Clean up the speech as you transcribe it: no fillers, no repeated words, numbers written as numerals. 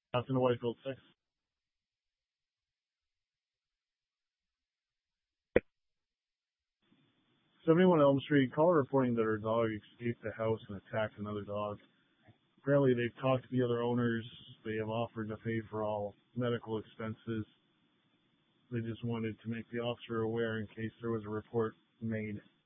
Captain Whitefield 6. 71 Elm Street, caller reporting that her dog escaped the house and attacked another dog. Apparently they've talked to the other owners. They have offered to pay for all medical expenses. They just wanted to make the officer aware in case there was a report made.